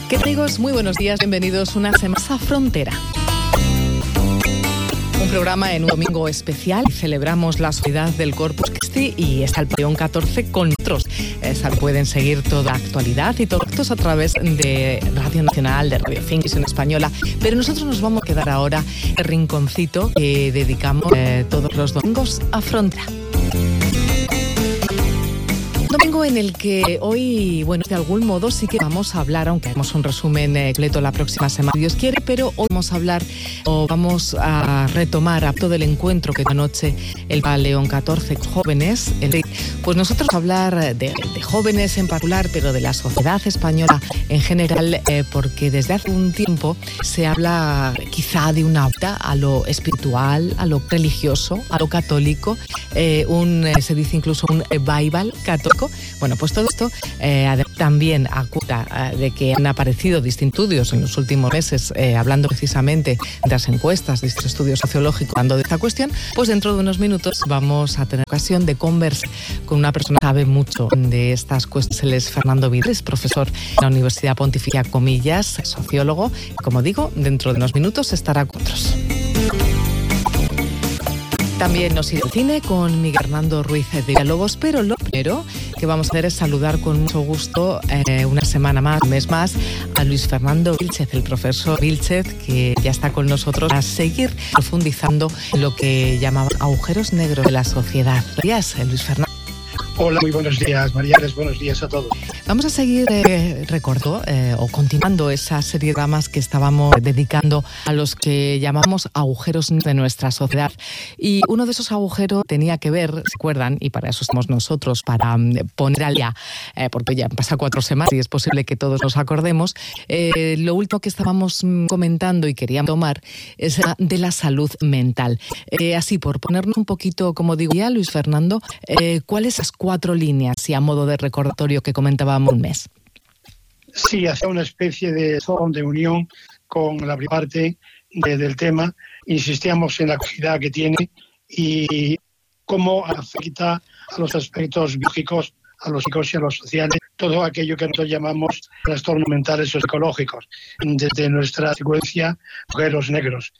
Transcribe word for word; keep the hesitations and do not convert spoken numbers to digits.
¿Qué tal, amigos? Muy buenos días, bienvenidos una semana a Frontera. Un programa en un domingo especial. Celebramos la sociedad del Corpus Christi y está el León catorce con nosotros. Esa, pueden seguir toda la actualidad y todos actos a través de Radio Nacional, de Radio cinco en Española. Pero nosotros nos vamos a quedar ahora en el rinconcito que dedicamos eh, todos los domingos a Frontera. Domingo en el que hoy, bueno, de algún modo sí que vamos a hablar, aunque haremos un resumen eh, completo la próxima semana, si Dios quiere, pero hoy vamos a hablar o vamos a retomar a todo el encuentro que anoche el León catorce jóvenes. El, pues nosotros vamos a hablar de, de jóvenes en particular, pero de la sociedad española en general, eh, porque desde hace un tiempo se habla quizá de una vuelta a lo espiritual, a lo religioso, a lo católico, eh, un, eh, se dice incluso un revival católico. Bueno, pues todo esto eh, también acuta eh, de que han aparecido distintos estudios en los últimos meses eh, hablando precisamente de las encuestas, de este estudio sociológico, hablando de esta cuestión. Pues dentro de unos minutos vamos a tener ocasión de conversar con una persona que sabe mucho de estas cuestiones. Él es Fernando Viles, profesor en la Universidad Pontificia Comillas, sociólogo. Como digo, dentro de unos minutos estará con nosotros. También nos irá al cine con Miguel Hernando Ruiz de Villalobos, pero lo primero que vamos a hacer es saludar con mucho gusto eh, una semana más, un mes más, a Luis Fernando Vilchez, el profesor Vilchez, que ya está con nosotros a seguir profundizando en lo que llamaban agujeros negros de la sociedad. Gracias, Luis Fernando. Hola, muy buenos días, Mariales, buenos días a todos. Vamos a seguir, eh, recuerdo, eh, o continuando esa serie de dramas que estábamos dedicando a los que llamamos agujeros de nuestra sociedad. Y uno de esos agujeros tenía que ver, ¿se acuerdan? Y para eso estamos nosotros, para um, poner al día, eh, porque ya han pasado cuatro semanas y es posible que todos nos acordemos. Eh, lo último que estábamos comentando y queríamos tomar es de la salud mental. Eh, así, por ponernos un poquito, como digo ya, Luis Fernando, eh, ¿cuáles son las cuatro líneas y a modo de recordatorio que comentábamos un mes? Sí, hace una especie de zona de unión con la primera parte de, del tema. Insistíamos en la complejidad que tiene y cómo afecta a los aspectos biológicos, a los psíquicos y a los sociales, todo aquello que nosotros llamamos trastornos mentales o psicológicos, desde nuestra secuencia agujeros negros.